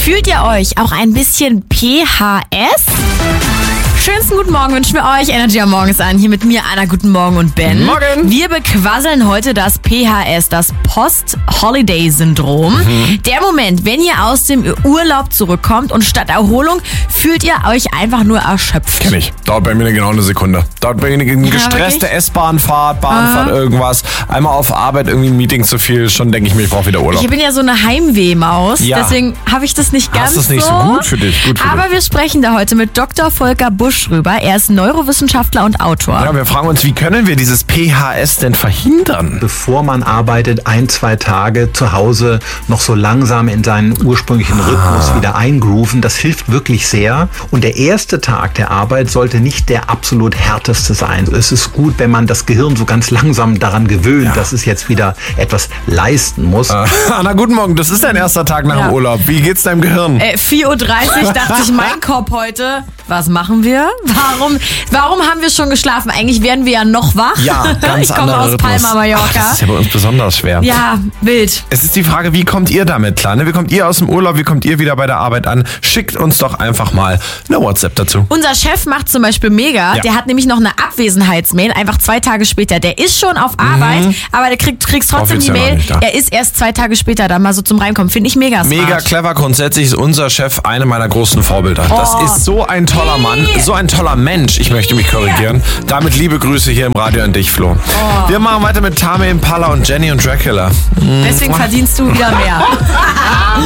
Fühlt ihr euch auch ein bisschen PHS? Schönsten guten Morgen wünschen wir euch. Energy am Morgen ist an. Hier mit mir, Anna. Guten Morgen und Ben. Morgen. Wir bequasseln heute das PHS, das Post-Holiday-Syndrom. Der Moment, wenn ihr aus dem Urlaub zurückkommt und statt Erholung fühlt ihr euch einfach nur erschöpft. Kenn ich. Dauert bei mir genau eine Sekunde. Dauert bei mir eine gestresste S-Bahnfahrt, Bahnfahrt, irgendwas. Einmal auf Arbeit, irgendwie ein Meeting zu viel. Schon denke ich mir, ich brauche wieder Urlaub. Ich bin ja so eine Heimweh-Maus, Ja. deswegen habe ich das nicht ganz so. Hast du es nicht so gut für dich? Gut für Aber dich. wir sprechen da heute mit Dr. Volker Busch drüber. Er ist Neurowissenschaftler und Autor. Ja, wir fragen uns, wie können wir dieses PHS denn verhindern? Bevor man arbeitet, 1-2 Tage zu Hause noch so langsam in seinen ursprünglichen Rhythmus wieder eingrooven. Das hilft wirklich sehr. Und der erste Tag der Arbeit sollte nicht der absolut härteste sein. Es ist gut, wenn man das Gehirn so ganz langsam daran gewöhnt, dass es jetzt wieder etwas leisten muss. Anna, guten Morgen. Das ist dein erster Tag nach Ja. dem Urlaub. Wie geht's deinem Gehirn? 4:30 Uhr dachte ich, mein Kopf heute. Was machen wir? Warum haben wir schon geschlafen? Eigentlich wären wir ja noch wach. Ja, ganz Ich komme anderer aus Rhythmus. Palma, Mallorca. Das ist ja bei uns besonders schwer. Ja, wild. Es ist die Frage, wie kommt ihr damit klar? Ne? Wie kommt ihr aus dem Urlaub? Wie kommt ihr wieder bei der Arbeit an? Schickt uns doch einfach mal eine WhatsApp dazu. Unser Chef macht zum Beispiel mega. Ja. Der hat nämlich noch eine Abwesenheitsmail, einfach 2 Tage später. Der ist schon auf Arbeit, aber der kriegst trotzdem die Offiziell noch Mail. nicht da. Er ist erst 2 Tage später da mal so zum Reinkommen. Finde ich mega smart. Mega clever. Grundsätzlich ist unser Chef eine meiner großen Vorbilder. Das ist so ein toller Mann, so ein toller Mensch. Ich möchte mich korrigieren. Damit liebe Grüße hier im Radio an dich, Flo. Wir machen weiter mit Tame Impala und Jenny und Dracula. Deswegen verdienst du wieder mehr.